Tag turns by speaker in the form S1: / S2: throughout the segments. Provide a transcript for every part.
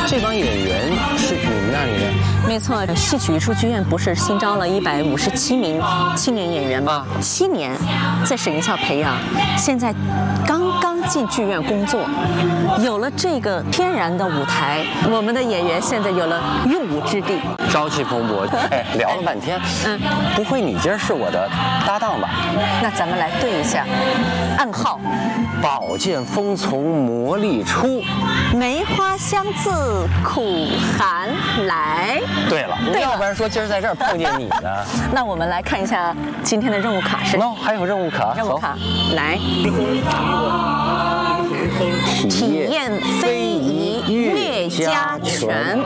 S1: 这帮演员是你们那里的？
S2: 没错，戏曲艺术剧院不是新招了157名青年演员吗？7年在省艺校培养，现在刚进剧院工作，有了这个天然的舞台，我们的演员现在有了用武之地，
S1: 朝气蓬勃。哎，聊了半天，不会你今儿是我的搭档吧？
S2: 那咱们来对一下，暗号：
S1: 宝剑锋从磨砺出，
S2: 梅花香自苦寒来。
S1: 对了，要不然说今儿在这儿碰见你呢？
S2: 那我们来看一下今天的任务卡是。
S1: 还有任务卡，
S2: 任务卡来。
S1: 体验非遗岳家拳。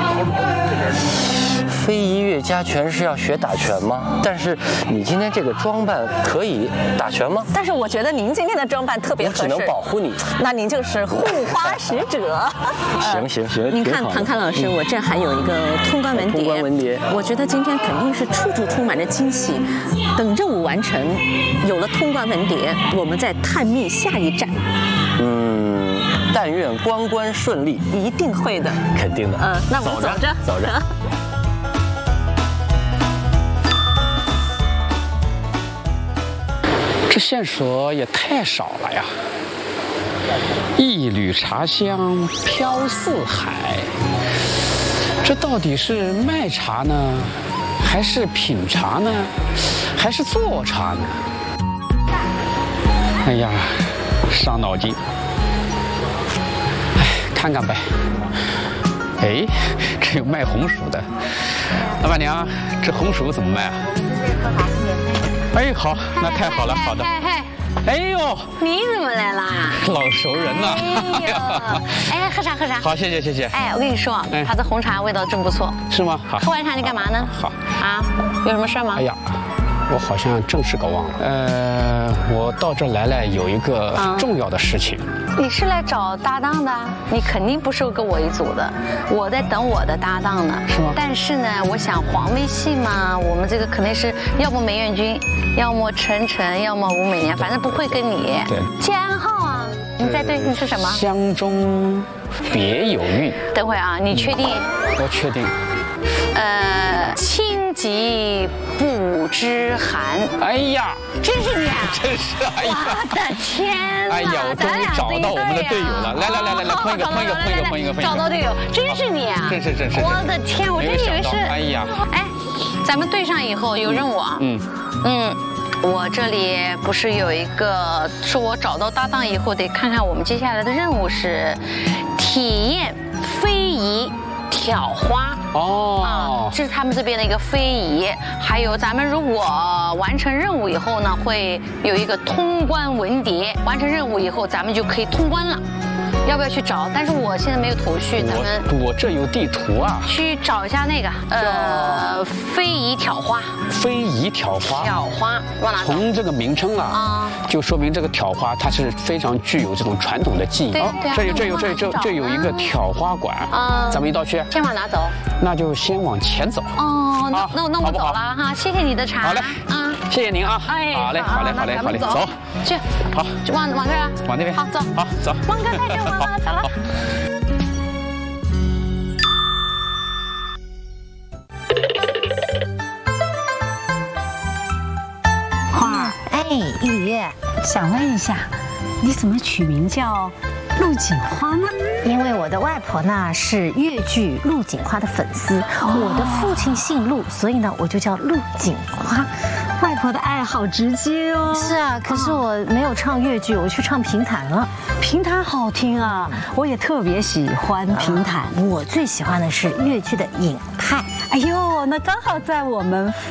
S1: 非遗岳家拳是要学打拳吗？但是你今天这个装扮可以打拳吗？
S2: 但是我觉得您今天的装扮特别合适。
S1: 我只能保护你。
S2: 那您就是护花使者。
S1: 行，
S2: 您看唐侃老师，我这还有一个通关文牒。
S1: 通关文牒。
S2: 我觉得今天肯定是处处充满着惊喜。等任务完成，有了通关文牒，我们再探秘下一站。
S1: 但愿关关顺利。
S2: 一定会的。
S1: 肯定的。
S2: 那我们走着。
S3: 这线索也太少了呀！一缕茶香飘四海，这到底是卖茶呢，还是品茶呢，还是做茶呢？哎呀，伤脑筋。看看呗。哎，这有卖红薯的，老板娘，这红薯怎么卖啊？哎，好，那太好了，好的。哎呦，
S4: 你怎么来啦？
S3: 老熟人呐！
S4: 哎，喝茶。
S3: 好，谢谢。
S4: 哎，我跟你说，他这红茶味道真不错。
S3: 是吗？好。
S4: 喝完茶你干嘛呢？
S3: 好。
S4: 啊，有什么事吗？
S3: 哎呀，我好像正事搞忘了。我到这来了，有一个重要的事情。
S4: 你是来找搭档的？你肯定不是跟我一组的，我在等我的搭档呢。
S3: 是吗？
S4: 但是呢，我想黄梅戏嘛，我们这个肯定是要么梅艳君，要么陈晨，要么吴美年，反正不会跟你。
S3: 对。
S4: 记暗号啊！你在对，你是什么？
S3: 香中别有韵。
S4: 等会啊，你确定？
S3: 我确定。
S4: 清极不知寒。
S3: 哎呀，
S4: 真是你啊！
S3: 真是，哎呀，
S4: 我的天哪！
S3: 哎呀，我终于找到我们的队友了！来，碰一个，
S4: 找到队友，真是你啊！
S3: 真是。
S4: 我的天，我真以为是。
S3: 哎呀，
S4: 哎，咱们对上以后有任务啊。我这里不是有一个，说我找到搭档以后得看看我们接下来的任务是体验非遗挑花。这是他们这边的一个非遗。还有咱们如果完成任务以后呢，会有一个通关文牒，完成任务以后咱们就可以通关了。要不要去找？但是我现在没有头绪，咱们
S3: 我这有地图啊，
S4: 去找一下那个非遗挑花。
S3: 非遗挑花，
S4: 往哪走？
S3: 从这个名称啊，就说明这个挑花它是非常具有这种传统的技艺。
S4: 对，
S3: 这有一个挑花馆，咱们一道去。
S4: 先往哪走？
S3: 那就先往前走。
S4: 那我走了哈，谢谢你的茶。
S3: 好嘞，谢谢您啊。
S4: 哎，
S3: 好嘞，走。
S4: 去，
S3: 好，
S4: 就往这儿。
S3: 往那边。
S4: 好，走。往哥带着我了，走了。
S5: 花儿，
S6: 雨，想问一下，你怎么取名叫陆锦花呢？
S5: 因为我的外婆呢是越剧陆锦花的粉丝，我的父亲姓陆，所以呢我就叫陆锦花。
S6: 外婆的爱好直接哦。
S5: 是啊，可是我没有唱越剧，我去唱评弹了。
S6: 评弹好听啊，我也特别喜欢评弹。
S5: 我最喜欢的是越剧的尹派。
S6: 哎呦，那刚好在我们